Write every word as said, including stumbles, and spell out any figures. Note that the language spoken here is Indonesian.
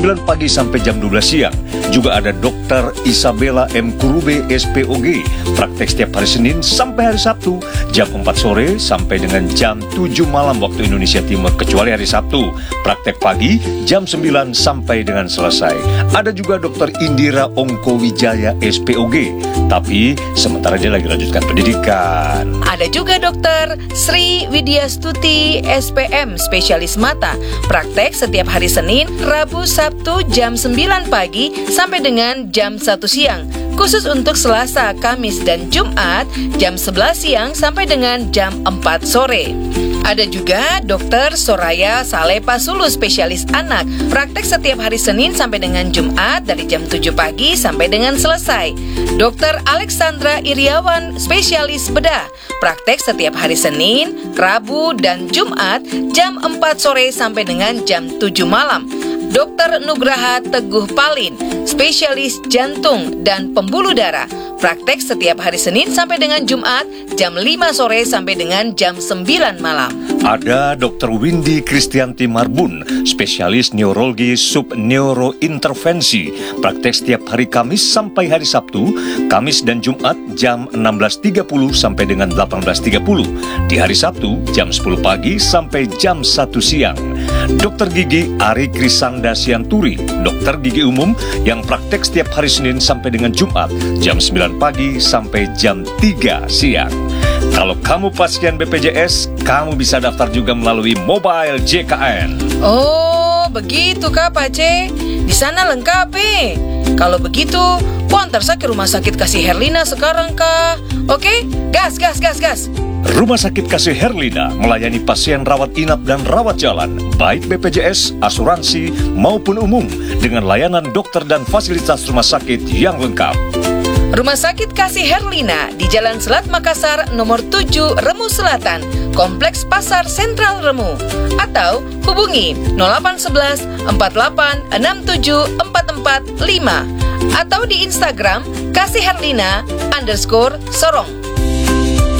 sembilan pagi sampai jam dua belas siang. Juga ada Dokter Isabella M. Kurube S P O G, praktek setiap hari Senin sampai hari Sabtu, jam empat sore sampai dengan jam tujuh malam waktu Indonesia Timur, kecuali hari Sabtu. Praktek pagi jam sembilan sampai dengan selesai. Ada juga Dokter Indira Ongko Wijaya S P O G, tapi sementara dia lagi lanjutkan pendidikan. Ada juga Dokter Sri Widya Stuti S P M, spesialis mata, praktek setiap hari Senin, Rabu, Sabtu jam sembilan pagi sampai dengan jam satu siang. Khusus untuk Selasa, Kamis, dan Jumat jam sebelas siang sampai dengan jam empat sore. Ada juga Dokter Soraya Saleh Pasulu, spesialis anak, praktek setiap hari Senin sampai dengan Jumat dari jam tujuh pagi sampai dengan selesai. Dokter Alexandra Iriawan, spesialis bedah, praktek setiap hari Senin, Rabu, dan Jumat jam empat sore sampai dengan jam tujuh malam. Dokter Nugraha Teguh Palin, spesialis jantung dan pembuluh darah, praktek setiap hari Senin sampai dengan Jumat jam lima sore sampai dengan jam sembilan malam. Ada Dokter Windy Kristianti Marbun, spesialis neurologi subneurointervensi, praktek setiap hari Kamis sampai hari Sabtu, Kamis dan Jumat jam enam belas tiga puluh sampai dengan delapan belas tiga puluh, di hari Sabtu jam sepuluh pagi sampai jam satu siang. Dokter Gigi Ari Krisanda Sianturi, dokter gigi umum yang praktek setiap hari Senin sampai dengan Jumat jam sembilan pagi sampai jam tiga siang. Kalau kamu pasien B P J S, kamu bisa daftar juga melalui Mobile J K N. Oh, begitu kah Pak C? Di sana lengkap eh. Kalau begitu, ku antar saya ke Rumah Sakit Kasih Herlina sekarang kah? Oke, gas, gas, gas, gas. Rumah Sakit Kasih Herlina melayani pasien rawat inap dan rawat jalan, baik B P J S, asuransi, maupun umum, dengan layanan dokter dan fasilitas rumah sakit yang lengkap. Rumah Sakit Kasih Herlina di Jalan Selat Makassar nomor tujuh Remu Selatan, Kompleks Pasar Sentral Remu, atau hubungi nol delapan satu satu empat delapan enam tujuh empat empat lima atau di Instagram Kasih Herlina underscore Sorong.